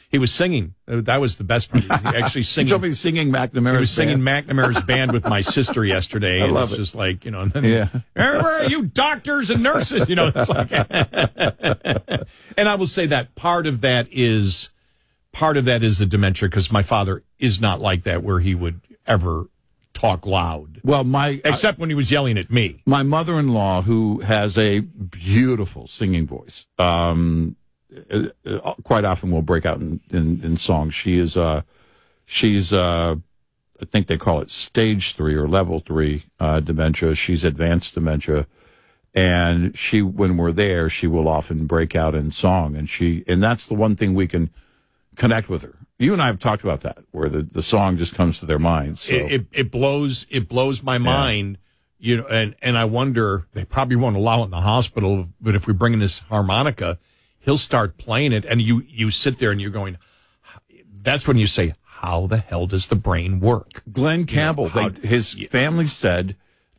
He was singing. That was the best part. He actually singing. You told me singing McNamara's He was singing band. McNamara's band with my sister yesterday. I and love it's it. just like, and then, where are you doctors and nurses? It's like, and I will say that part of that is the dementia, because my father is not like that, where he would ever talk loud. Well, except when he was yelling at me. My mother-in-law, who has a beautiful singing voice, quite often will break out in songs. She's I think they call it stage 3 or level 3 dementia. She's advanced dementia, and when we're there, she will often break out in song, and that's the one thing we can connect with her. You and I have talked about that, where the song just comes to their minds. So. It blows my mind, and I wonder, they probably won't allow it in the hospital, but if we bring in this harmonica, he'll start playing it, and you sit there and you're going, that's when you say, how the hell does the brain work? Glenn Campbell, his family said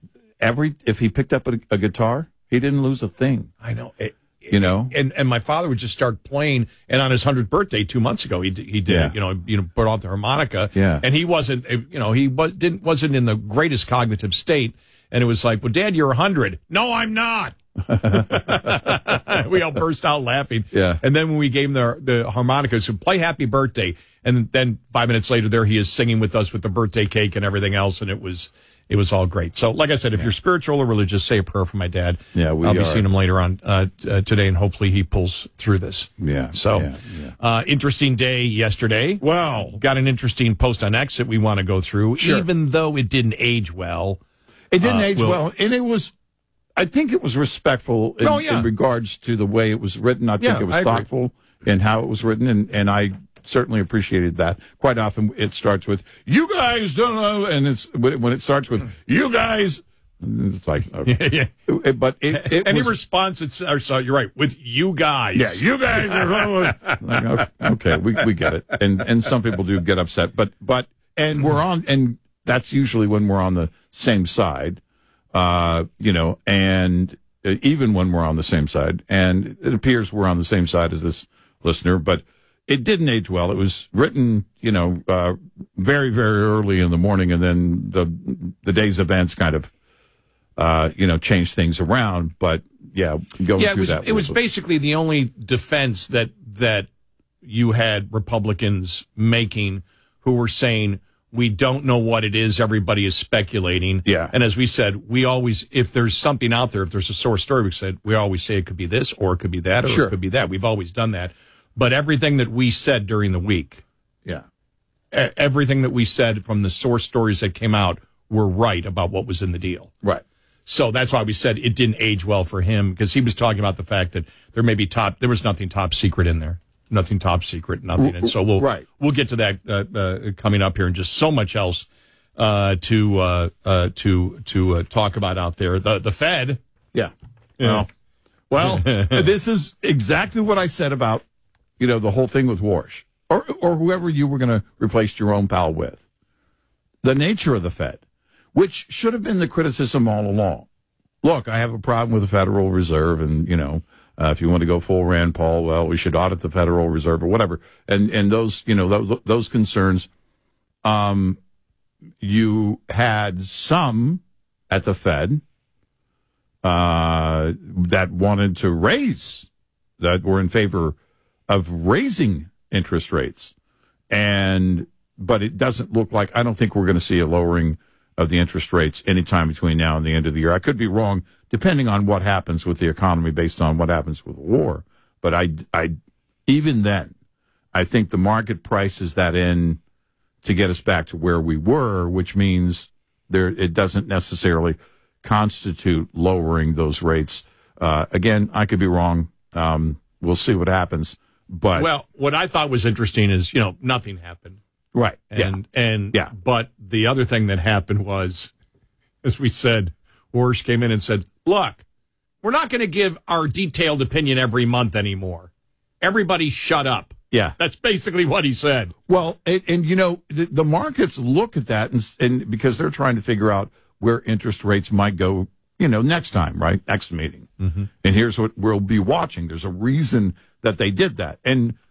if he picked up a guitar, he didn't lose a thing. I know. And my father would just start playing, and on his 100th birthday 2 months ago, he did, brought out the harmonica, and he wasn't, wasn't in the greatest cognitive state, and it was like, well, Dad, you're 100. No, I'm not. We all burst out laughing. Yeah. And then when we gave him the harmonica, so play Happy Birthday, and then 5 minutes later, there he is singing with us with the birthday cake and everything else, and it was all great. So, like I said, if you're spiritual or religious, say a prayer for my dad. Yeah, I'll be seeing him later on today, and hopefully he pulls through this. Yeah. So, interesting day yesterday. Well, got an interesting post on X that we want to go through, sure. even though it didn't age well. It didn't age well, and it was. I think it was respectful in regards to the way it was written. I think it was thoughtful in how it was written, and I certainly appreciated that. Quite often it starts with, you guys don't know, and when it starts with, you guys, it's like, okay. But any response, you're right, with you guys. Yeah, you guys are like, okay, we get it. And some people do get upset, but we're on, and that's usually when we're on the same side. And even when we're on the same side, and it appears we're on the same side as this listener, but it didn't age well. It was written, very, very early in the morning, and then the day's events kind of, changed things around. But through that. It was basically the only defense that you had Republicans making, who were saying, we don't know what it is. Everybody is speculating. Yeah. And as we said, if there's something out there, if there's a source story, we always say it could be this, or it could be that, or it could be that. We've always done that. But everything that we said during the week, everything that we said from the source stories that came out were right about what was in the deal. Right. So that's why we said it didn't age well for him, because he was talking about the fact that there was nothing top secret in there. Nothing top secret, nothing. And so we'll get to that coming up here, and just so much else to talk about out there. The Fed. Yeah. Well, this is exactly what I said about, the whole thing with Warsh, or whoever you were going to replace Jerome Powell with. The nature of the Fed, which should have been the criticism all along. Look, I have a problem with the Federal Reserve, and, if you want to go full Rand Paul, well, we should audit the Federal Reserve or whatever. And those, those concerns, you had some at the Fed, that wanted to that were in favor of raising interest rates. But it doesn't look like, I don't think we're going to see a lowering of the interest rates anytime between now and the end of the year. I could be wrong, depending on what happens with the economy, based on what happens with the war. But I even then, I think the market prices that in to get us back to where we were, which means it doesn't necessarily constitute lowering those rates. Again, I could be wrong. We'll see what happens. But what I thought was interesting is, nothing happened. Right. But the other thing that happened was, as we said, Warsh came in and said, look, we're not going to give our detailed opinion every month anymore. Everybody shut up. Yeah. That's basically what he said. Well, the markets look at that and because they're trying to figure out where interest rates might go, next time, right? Next meeting. Mm-hmm. And here's what we'll be watching. There's a reason that they did that. And